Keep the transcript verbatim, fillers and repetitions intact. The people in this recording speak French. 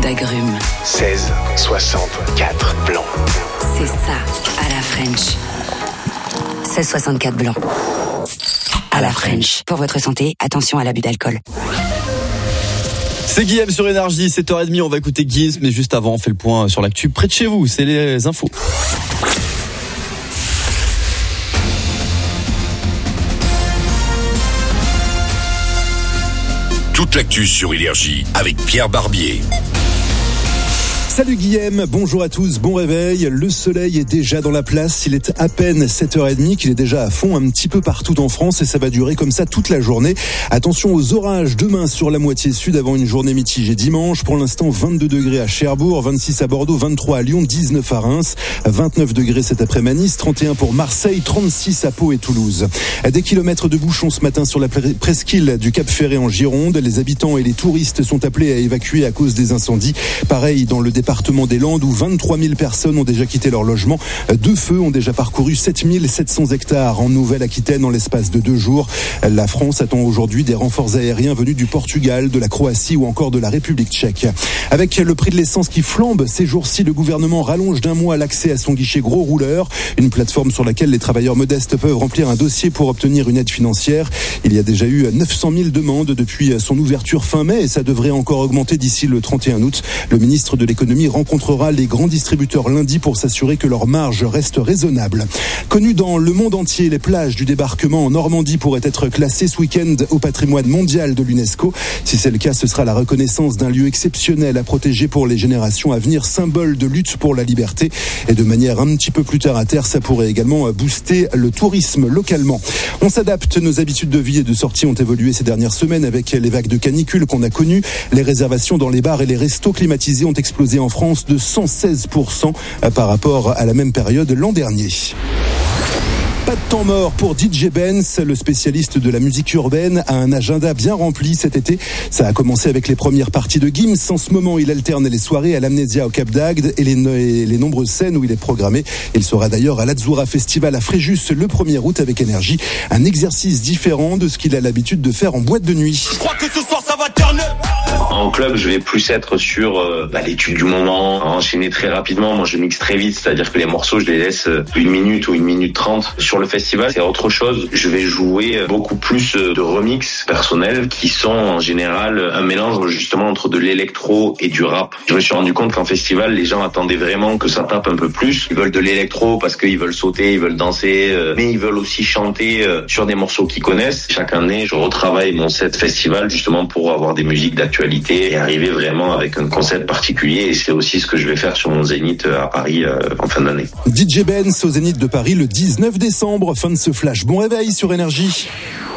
d'agrumes. seize soixante-quatre blanc. C'est ça, à la French. seize soixante-quatre blanc. À la French. Pour votre santé, attention à l'abus d'alcool. C'est Guillaume sur Énergie, sept heures trente, on va écouter Giz, mais juste avant, on fait le point sur l'actu près de chez vous, c'est les infos. Toute l'actu sur Énergie avec Pierre Barbier. Salut Guillaume, bonjour à tous, bon réveil. Le soleil est déjà dans la place, il est à peine sept heures trente qu'il est déjà à fond un petit peu partout en France et ça va durer comme ça toute la journée. Attention aux orages demain sur la moitié sud avant une journée mitigée dimanche. Pour l'instant vingt-deux degrés à Cherbourg, vingt-six à Bordeaux, vingt-trois à Lyon, dix-neuf à Reims, vingt-neuf degrés cet après-midi, Nice, trente et un pour Marseille, trente-six à Pau et Toulouse. Des kilomètres de bouchons ce matin sur la presqu'île du Cap Ferret en Gironde. Les habitants et les touristes sont appelés à évacuer à cause des incendies. Pareil dans le département des Landes où vingt-trois mille personnes ont déjà quitté leur logement. Deux feux ont déjà parcouru sept mille sept cents hectares en Nouvelle-Aquitaine en l'espace de deux jours. La France attend aujourd'hui des renforts aériens venus du Portugal, de la Croatie ou encore de la République tchèque. Avec le prix de l'essence qui flambe, ces jours-ci, le gouvernement rallonge d'un mois l'accès à son guichet gros rouleur, une plateforme sur laquelle les travailleurs modestes peuvent remplir un dossier pour obtenir une aide financière. Il y a déjà eu neuf cent mille demandes depuis son ouverture fin mai et ça devrait encore augmenter d'ici le trente et un août. Le ministre de l'économie rencontrera les grands distributeurs lundi pour s'assurer que leur marge reste raisonnable. Connues dans le monde entier, les plages du débarquement en Normandie pourraient être classées ce week-end au patrimoine mondial de l'UNESCO. Si c'est le cas, ce sera la reconnaissance d'un lieu exceptionnel à protéger pour les générations à venir, symbole de lutte pour la liberté. Et de manière un petit peu plus terre à terre, ça pourrait également booster le tourisme localement. On s'adapte, nos habitudes de vie et de sortie ont évolué ces dernières semaines avec les vagues de canicule qu'on a connues. Les réservations dans les bars et les restos climatisés ont explosé en France de cent seize pour cent par rapport à la même période l'an dernier. Pas de temps mort pour D J Benz, le spécialiste de la musique urbaine a un agenda bien rempli cet été. Ça a commencé avec les premières parties de Gims. En ce moment, il alterne les soirées à l'Amnésia au Cap d'Agde et les, et les nombreuses scènes où il est programmé. Il sera d'ailleurs à l'Azzurra Festival à Fréjus le premier août avec Énergie. Un exercice différent de ce qu'il a l'habitude de faire en boîte de nuit. Je crois que ce soir ça va turner. En club, je vais plus être sur euh, bah, l'étude du moment, enchaîner très rapidement. Moi, je mixe très vite, c'est-à-dire que les morceaux, je les laisse une minute ou une minute trente. Sur le festival, c'est autre chose. Je vais jouer beaucoup plus de remix personnels qui sont en général un mélange justement entre de l'électro et du rap. Je me suis rendu compte qu'en festival, les gens attendaient vraiment que ça tape un peu plus. Ils veulent de l'électro parce qu'ils veulent sauter, ils veulent danser, mais ils veulent aussi chanter sur des morceaux qu'ils connaissent. Chaque année, je retravaille mon set festival justement pour avoir des musiques d'actualité et arriver vraiment avec un concept particulier. Et c'est aussi ce que je vais faire sur mon Zénith à Paris euh, en fin d'année. D J Benz au Zénith de Paris le dix-neuf décembre. Fin de ce flash. Bon réveil sur Énergie.